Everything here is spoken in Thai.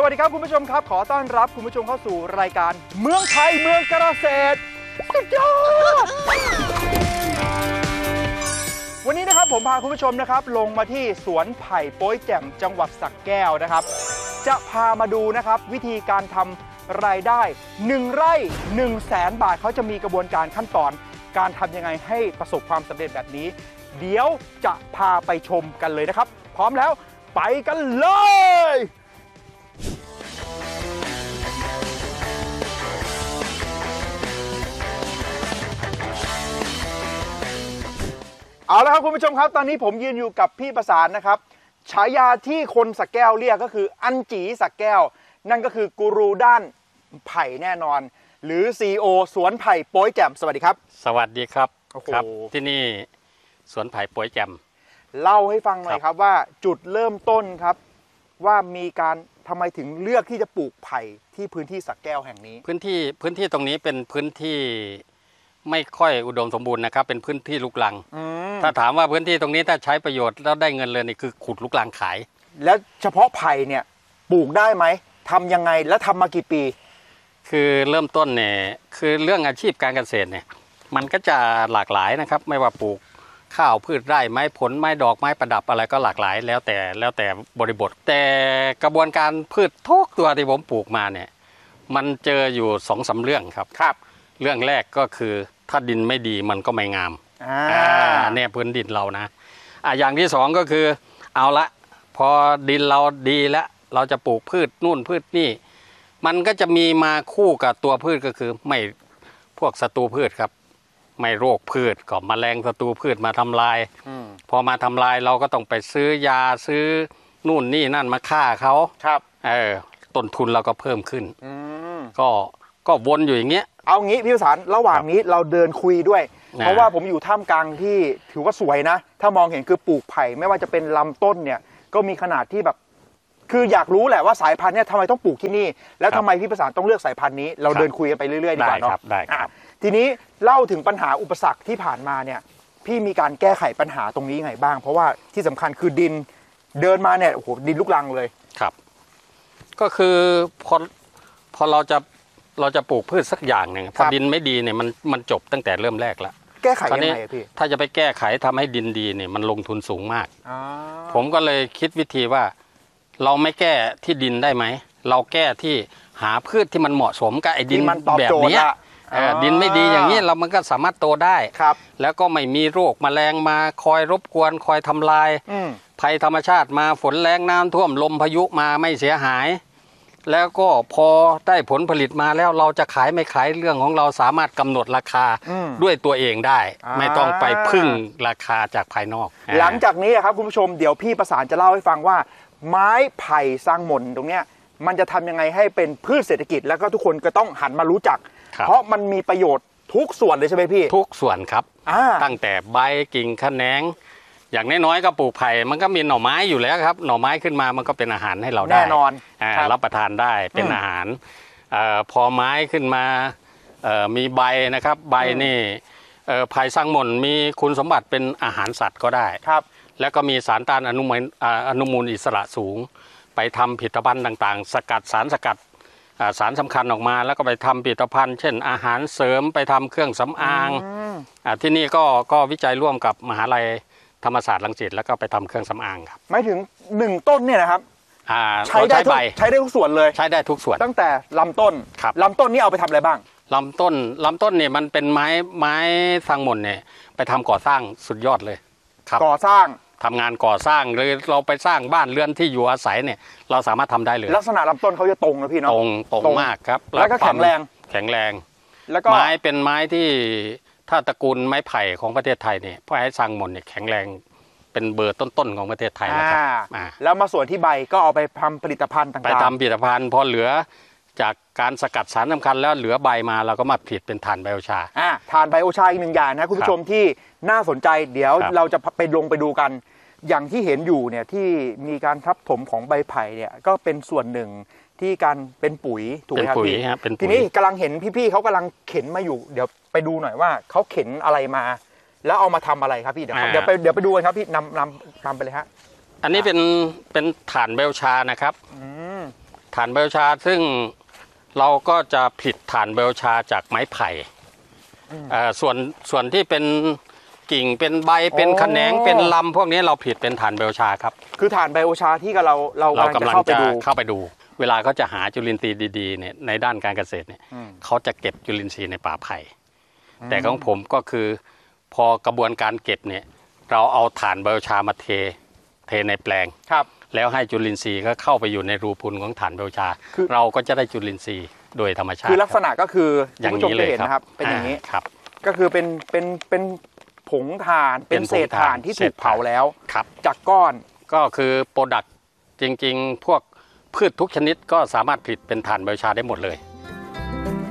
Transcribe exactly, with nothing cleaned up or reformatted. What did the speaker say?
วัสดีครับคุณผู้ชมครับขอต้อนรับคุณผู้ชมเข้าสู่รายการเมืองไทยเมืองเกษตรสุดยอดวันนี้นะครับผมพาคุณผู้ชมนะครับลงมาที่สวนไผ่โป้ยแจ่มจังหวัดสระแก้วนะครับจะพามาดูนะครับวิธีการทำรายได้หนึ่งไร่หนึ่งแสนบาทเขาจะมีกระบวนการขั้นตอนการทำยังไงให้ประสบความสำเร็จแบบนี้เดี๋ยวจะพาไปชมกันเลยนะครับพร้อมแล้วไปกันเลยเอาละครับคุณผู้ชมครับตอนนี้ผมยืนอยู่กับพี่ประสานนะครับฉายาที่คนสระแก้วเรียกก็คืออันจีสระแก้วนั่นก็คือกูรูด้านไผ่แน่นอนหรือ ซี อี โอ สวนไผ่โป้ยแจ่มสวัสดีครับสวัสดีครับครับที่นี่สวนไผ่โป้ยแจ่มเล่าให้ฟังหน่อยครับว่าจุดเริ่มต้นครับว่ามีการทำไมถึงเลือกที่จะปลูกไผ่ที่พื้นที่สระแก้วแห่งนี้พื้นที่พื้นที่ตรงนี้เป็นพื้นที่ไม่ค่อยอุดมสมบูรณ์นะครับเป็นพื้นที่ลูกรังถ้าถามว่าพื้นที่ตรงนี้ถ้าใช้ประโยชน์แล้วได้เงินเลยนี่คือขุดลูกรังขายแล้วเฉพาะไผ่เนี่ยปลูกได้ไหมทำยังไงและทำมากี่ปีคือเริ่มต้นเนี่ยคือเรื่องอาชีพการเกษตรเนี่ยมันก็จะหลากหลายนะครับไม่ว่าปลูกข้าวพืชไร่ไม้ผลไม้ดอกไม้ประดับอะไรก็หลากหลายแล้วแต่แล้วแต่บริบทแต่กระบวนการพืชทุกตัวที่ผมปลูกมาเนี่ยมันเจออยู่สองสามเรื่องครับครับเรื่องแรกก็คือถ้าดินไม่ดีมันก็ไม่งามอ่าเนี่ยพื้นดินเรานะอ่าอย่างที่สองก็คือเอาละพอดินเราดีแล้วเราจะปลูกพืชนู่นพืชนี่มันก็จะมีมาคู่กับตัวพืชก็คือไม่พวกศัตรูพืชครับไม่โรคพืชก็แมลงศัตรูพืชมาทำลายพอมาทำลายเราก็ต้องไปซื้อยาซื้อนู่นนี่นั่นมาฆ่าเขาครับเออต้นทุนเราก็เพิ่มขึ้นก็ก็วนอยู่อย่างเงี้ยเอางี้พี่ประสานระหว่างนี้เราเดินคุยด้วยเพราะว่าผมอยู่ท่ามกลางที่ถือว่าสวยนะถ้ามองเห็นคือปลูกไผ่ไม่ว่าจะเป็นลำต้นเนี่ยก็มีขนาดที่แบบคืออยากรู้แหละว่าสายพันธุ์เนี่ยทำไมต้องปลูกที่นี่แล้วทำไมพี่ประสานต้องเลือกสายพันธุ์นี้เราเดินคุยกันไปเรื่อยๆดีกว่าเนาะได้ครับทีนี้เล่าถึงปัญหาอุปสรรคที่ผ่านมาเนี่ยพี่มีการแก้ไขปัญหาตรงนี้ไงบ้างเพราะว่าที่สำคัญคือดินเดินมาเนี่ยโอ้โหดินลูกรังเลยครับก็คือพอพอเราจะเราจะปลูกพืชสักอย่างหนึ่งถ้าดินไม่ดีเนี่ยมันมันจบตั้งแต่เริ่มแรกแล้วแก้ไขยังไงพี่ถ้าจะไปแก้ไขทำให้ดินดีเนี่ยมันลงทุนสูงมากผมก็เลยคิดวิธีว่าเราไม่แก้ที่ดินได้ไหมเราแก้ที่หาพืชที่มันเหมาะสมกับไอ้ดินแบบนี้ดินไม่ดีอย่างนี้เรามันก็สามารถโตได้แล้วก็ไม่มีโรคแมลงมาคอยรบกวนคอยทำลายภัยธรรมชาติมาฝนแรงน้ำท่วมลมพายุมาไม่เสียหายแล้วก็พอได้ผลผลิตมาแล้วเราจะขายไม่ขายเรื่องของเราสามารถกำหนดราคาด้วยตัวเองได้ไม่ต้องไปพึ่งราคาจากภายนอกหลังจากนี้ครับคุณผู้ชมเดี๋ยวพี่ประสานจะเล่าให้ฟังว่าไม้ไผ่สร้างหม่นตรงเนี้ยมันจะทำยังไงให้เป็นพืชเศรษฐกิจแล้วก็ทุกคนก็ต้องหันมารู้จักเพราะมันมีประโยชน์ทุกส่วนเลยใช่ไหมพี่ทุกส่วนครับตั้งแต่ใบกิ่งแขนงอย่างน้อยๆก็ปลูกไผ่มันก็มีหน่อไม้อยู่แล้วครับหน่อไม้ขึ้นมามันก็เป็นอาหารให้เราได้แน่นอนรับประทานได้เป็นอาหารพอไม้ขึ้นมามีใบนะครับใบนี่ไผ่สร้างหม่นมีคุณสมบัติเป็นอาหารสัตว์ก็ได้ครับแล้วก็มีสารต้านอนุมูลอนุมูลอิสระสูงไปทำผลิตภัณฑ์ต่างๆสกัดสารสกัดสารสำคัญออกมาแล้วก็ไปทำผลิตภัณฑ์เช่นอาหารเสริมไปทำเครื่องสำอางที่นี่ก็ก็วิจัยร่วมกับมหาลัยธรรมศาสตร์รังสิตแล้วก็ไปทำเครื่องสำอางครับหมายถึงหนึ่งต้นเนี่ยนะครับใช้ได้ทุกใช้ได้ทุกส่วนเลยใช้ได้ทุกส่วนตั้งแต่ลำต้นลำต้นนี่เอาไปทำอะไรบ้างลำต้นลำต้นเนี่ยมันเป็นไม้ไม้สร้างหม่นเนี่ยไปทำก่อสร้างสุดยอดเลยครับก่อสร้างทำงานก่อสร้างหรือเราไปสร้างบ้านเรือนที่อยู่อาศัยเนี่ยเราสามารถทำได้เลยลักษณะลำต้นเขาจะตรงนะพี่เนาะตรงตรงมากครับแล้วก็แข็งแรงแข็งแรงแล้วก็ไม้เป็นไม้ที่ถ้าตระกูลไม้ไผ่ของประเทศไทยเนี่ยไม้สร้างหม่นเนี่ยแข็งแรงเป็นเบอร์ต้นๆของประเทศไทยนะครับแล้วมาส่วนที่ใบก็เอาไปทำผลิตภัณฑ์ต่างๆไปทำผลิตภัณฑ์พอเหลือจากการสกัดสารสำคัญแล้วเหลือใบมาเราก็มาผลิตเป็นถ่านไบโอชาอ่าถ่านไบโอชาอีกหนึ่งอย่างนะคุณผู้ชมที่น่าสนใจเดี๋ยวเราจะไปลงไปดูกันอย่างที่เห็นอยู่เนี่ยที่มีการทับถมของใบไผ่เนี่ยก็เป็นส่วนหนึ่งที่การเป็นปุ๋ยถูกไหมครับพี่ทีนี้กำลังเห็นพี่ๆเขากำลังเข็นมาอยู่เดี๋ยวไปดูหน่อยว่าเขาเข็นอะไรมาแล้วเอามาทำอะไรครับพี่เดี๋ยวเดี๋ยวไปเดี๋ยวไปดูกันครับพี่นำนำนำไปเลยฮะอันนี้เป็นเป็นถ่านไบโอชานะครับถ่านไบโอชาซึ่งเราก็จะผลิตถ่านไบโอชาจากไม้ไผ่ส่วนส่วนที่เป็นกิ่งเป็นใบเป็นแขนงเป็นลำพวกนี้เราผลิตเป็นถ่านไบโอชาครับคือถ่านไบโอชาที่เราเราเรากำลังจะเข้าเข้าไปดูเวลาเขาจะหาจุลินทรีย์ดีๆเนี่ยในด้านการเกษตรเนี่ยเขาจะเก็บจุลินทรีย์ในป่าไผ่แต่ของผมก็คือพอกระบวนการเก็บเนี่ยเราเอาถ่านไบโอชามาเทเทในแปลงครับแล้วให้จุลินทรีย์ก็เข้าไปอยู่ในรูพุนของถ่านไบโอชาเราก็จะได้จุลินทรีย์โดยธรรมชาติคือลักษณะก็คืออย่างนี้เลยนะครับเป็นอย่างนี้ครับก็คือเป็นเป็นเป็นผงถ่านเป็นเศษถ่านที่ถูกเผาแล้วจากก้อนก็คือโปรดักต์จริงๆพวกพืชทุกชนิดก็สามารถผลิตเป็นถ่านไบโอชาได้หมดเลย